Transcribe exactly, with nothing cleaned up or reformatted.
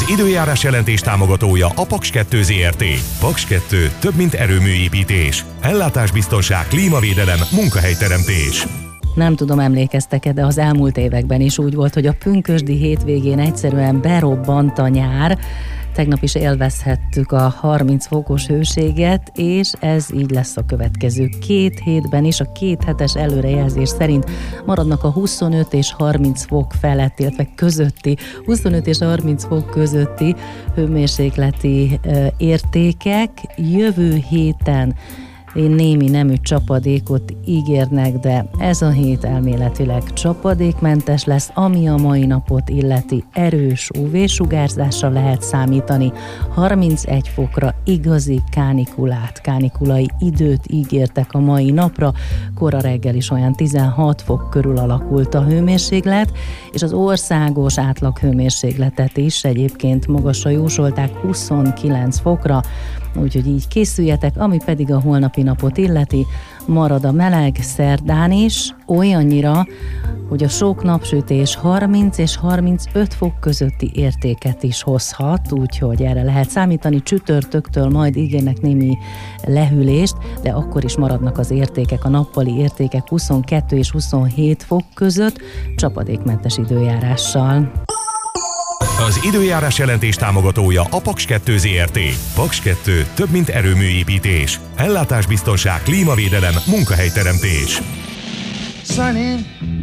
Az időjárás jelentés támogatója a Paks kettő Zrt. Paks kettő több, mint erőműépítés. Ellátásbiztonság, klímavédelem, munkahelyteremtés. Nem tudom, emlékeztek-e, de az elmúlt években is úgy volt, hogy a pünkösdi hétvégén egyszerűen berobbant a nyár. Tegnap is élvezhettük a harminc fokos hőséget, és ez így lesz a következő két hétben is. A két hetes előrejelzés szerint maradnak a huszonöt és harminc fok felett, illetve közötti, huszonöt és harminc fok közötti hőmérsékleti ö, értékek. Jövő héten némi nemű csapadékot ígérnek, de ez a hét elméletileg csapadékmentes lesz, ami a mai napot illeti. Erős ú vé-sugárzásra lehet számítani, harmincegy fokra igazi kánikulát, kánikulai időt ígértek a mai napra. Kora reggel is olyan tizenhat fok körül alakult a hőmérséklet, és az országos átlag hőmérsékletet is egyébként magasra jósolták huszonkilenc fokra, úgyhogy így készüljetek, ami pedig a holnapi napot illeti. Marad a meleg szerdán is, olyannyira, hogy a sok napsütés harminc és harmincöt fok közötti értéket is hozhat, úgyhogy erre lehet számítani. Csütörtöktől majd ígérnek némi lehűlést, de akkor is maradnak az értékek, a nappali értékek huszonkettő és huszonhét fok között, csapadékmentes időjárással. Az időjárás jelentés támogatója a Paks kettő Zrt. Paks kettő több, mint erőműépítés. Ellátásbiztonság, klímavédelem, munkahelyteremtés. Sunny